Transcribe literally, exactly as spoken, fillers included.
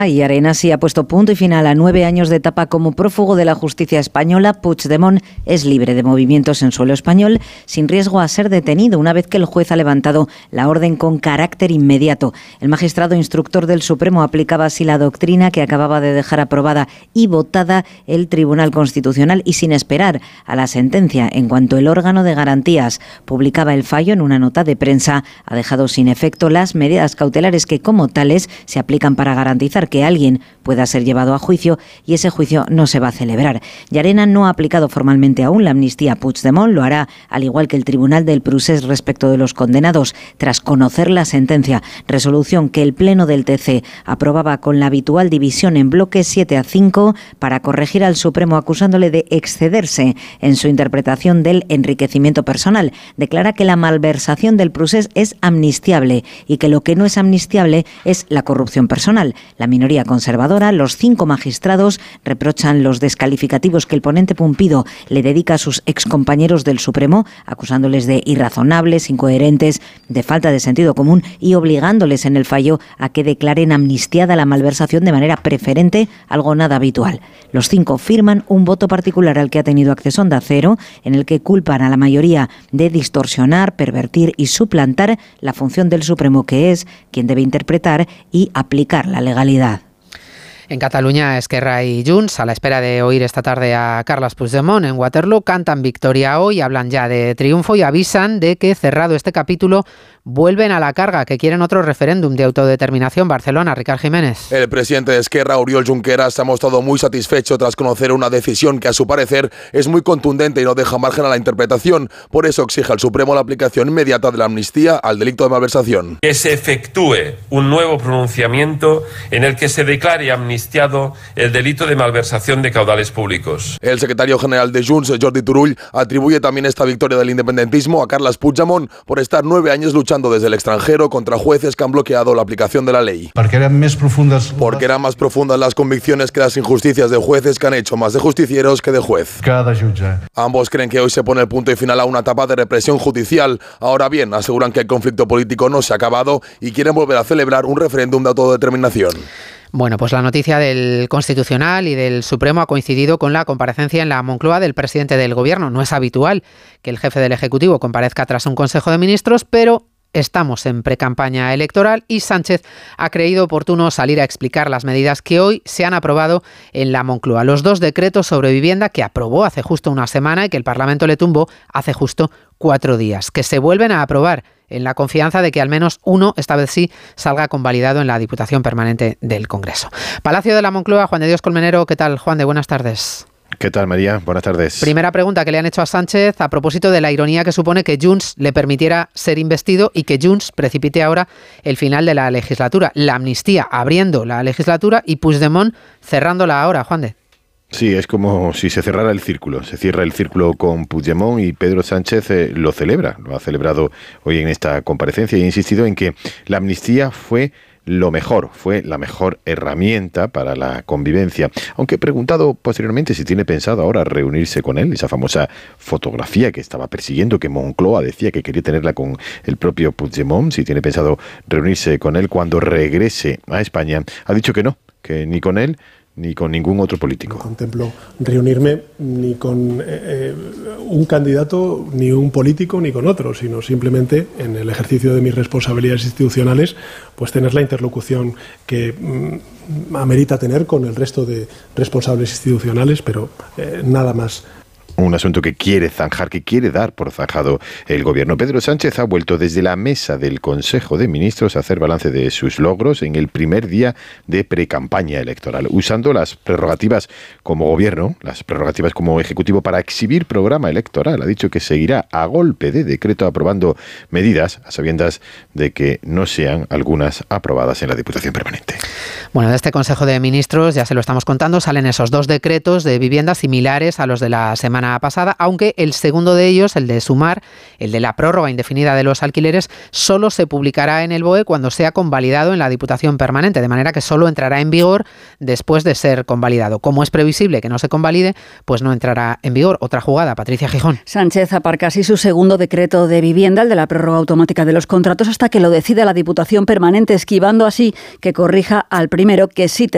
Y Arenas sí ha puesto punto y final a nueve años de etapa como prófugo de la justicia española. Puigdemont es libre de movimientos en suelo español, sin riesgo a ser detenido una vez que el juez ha levantado la orden con carácter inmediato. El magistrado instructor del Supremo aplicaba así la doctrina que acababa de dejar aprobada y votada el Tribunal Constitucional, y sin esperar a la sentencia. En cuanto el órgano de garantías publicaba el fallo en una nota de prensa, ha dejado sin efecto las medidas cautelares que, como tales, se aplican para garantizar que alguien pueda ser llevado a juicio, y ese juicio no se va a celebrar. Llarena no ha aplicado formalmente aún la amnistía a Puigdemont, lo hará al igual que el Tribunal del Procés respecto de los condenados, tras conocer la sentencia, resolución que el Pleno del T C aprobaba con la habitual división en bloques siete a cinco para corregir al Supremo acusándole de excederse en su interpretación del enriquecimiento personal. Declara que la malversación del Procés es amnistiable y que lo que no es amnistiable es la corrupción personal. La minoría conservadora, los cinco magistrados, reprochan los descalificativos que el ponente Pumpido le dedica a sus excompañeros del Supremo, acusándoles de irrazonables, incoherentes, de falta de sentido común, y obligándoles en el fallo a que declaren amnistiada la malversación de manera preferente, algo nada habitual. Los cinco firman un voto particular al que ha tenido acceso Onda Cero, en el que culpan a la mayoría de distorsionar, pervertir y suplantar la función del Supremo, que es quien debe interpretar y aplicar la legalidad. En Cataluña, Esquerra y Junts, a la espera de oír esta tarde a Carles Puigdemont en Waterloo, cantan victoria hoy, hablan ya de triunfo y avisan de que, cerrado este capítulo, vuelven a la carga, que quieren otro referéndum de autodeterminación. Barcelona, Ricard Jiménez. El presidente de Esquerra, Oriol Junqueras, se ha mostrado muy satisfecho tras conocer una decisión que, a su parecer, es muy contundente y no deja margen a la interpretación. Por eso exige al Supremo la aplicación inmediata de la amnistía al delito de malversación. Que se efectúe un nuevo pronunciamiento en el que se declare amnistiado el delito de malversación de caudales públicos. El secretario general de Junts, Jordi Turull, atribuye también esta victoria del independentismo a Carles Puigdemont por estar nueve años luchando desde el extranjero contra jueces que han bloqueado la aplicación de la ley. Porque eran más profundas. Porque eran más profundas las convicciones que las injusticias de jueces que han hecho más de justicieros que de juez. Cada jutge. Ambos creen que hoy se pone el punto y final a una etapa de represión judicial. Ahora bien, aseguran que el conflicto político no se ha acabado y quieren volver a celebrar un referéndum de autodeterminación. Bueno, pues la noticia del Constitucional y del Supremo ha coincidido con la comparecencia en la Moncloa del presidente del Gobierno. No es habitual que el jefe del Ejecutivo comparezca tras un Consejo de Ministros, pero estamos en precampaña electoral y Sánchez ha creído oportuno salir a explicar las medidas que hoy se han aprobado en la Moncloa. Los dos decretos sobre vivienda que aprobó hace justo una semana y que el Parlamento le tumbó hace justo cuatro días, que se vuelven a aprobar en la confianza de que al menos uno, esta vez sí, salga convalidado en la Diputación Permanente del Congreso. Palacio de la Moncloa, Juan de Dios Colmenero. ¿Qué tal, Juan de? Buenas tardes. ¿Qué tal, María? Buenas tardes. Primera pregunta que le han hecho a Sánchez a propósito de la ironía que supone que Junts le permitiera ser investido y que Junts precipite ahora el final de la legislatura. La amnistía abriendo la legislatura y Puigdemont cerrándola ahora, Juan de. Sí, es como si se cerrara el círculo. Se cierra el círculo con Puigdemont y Pedro Sánchez eh, lo celebra. Lo ha celebrado hoy en esta comparecencia y ha insistido en que la amnistía fue lo mejor, fue la mejor herramienta para la convivencia. Aunque preguntado posteriormente si tiene pensado ahora reunirse con él, esa famosa fotografía que estaba persiguiendo, que Moncloa decía que quería tenerla con el propio Puigdemont, si tiene pensado reunirse con él cuando regrese a España, ha dicho que no, que ni con él ni con ningún otro político. No contemplo reunirme ni con eh, eh, un candidato, ni un político, ni con otro, sino simplemente en el ejercicio de mis responsabilidades institucionales, pues tener la interlocución que mm, amerita tener con el resto de responsables institucionales, pero eh, nada más. Un asunto que quiere zanjar, que quiere dar por zanjado el gobierno. Pedro Sánchez ha vuelto desde la mesa del Consejo de Ministros a hacer balance de sus logros en el primer día de precampaña electoral, usando las prerrogativas como gobierno, las prerrogativas como ejecutivo para exhibir programa electoral. Ha dicho que seguirá a golpe de decreto aprobando medidas a sabiendas de que no sean algunas aprobadas en la Diputación Permanente. Bueno, de este Consejo de Ministros, ya se lo estamos contando, salen esos dos decretos de vivienda similares a los de la semana pasada, aunque el segundo de ellos, el de Sumar, el de la prórroga indefinida de los alquileres, solo se publicará en el B O E cuando sea convalidado en la Diputación Permanente, de manera que solo entrará en vigor después de ser convalidado. Como es previsible que no se convalide, pues no entrará en vigor. Otra jugada, Patricia Gijón. Sánchez aparca así su segundo decreto de vivienda, el de la prórroga automática de los contratos, hasta que lo decida la Diputación Permanente, esquivando así que corrija al primero, que sí te